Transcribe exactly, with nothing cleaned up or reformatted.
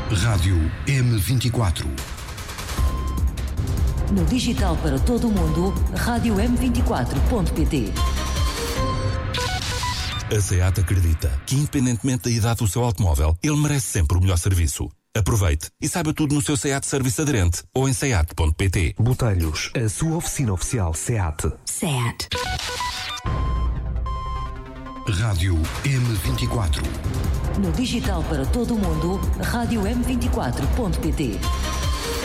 Rádio M vinte e quatro. No digital para todo o mundo, rádio m vinte e quatro ponto pt. A SEAT acredita que, independentemente da idade do seu automóvel, ele merece sempre o melhor serviço. Aproveite e saiba tudo no seu SEAT Serviço Aderente ou em seat ponto pt. Botelhos, a sua oficina oficial SEAT. SEAT. Rádio M vinte e quatro. No digital para todo o mundo, rádio m vinte e quatro ponto pt.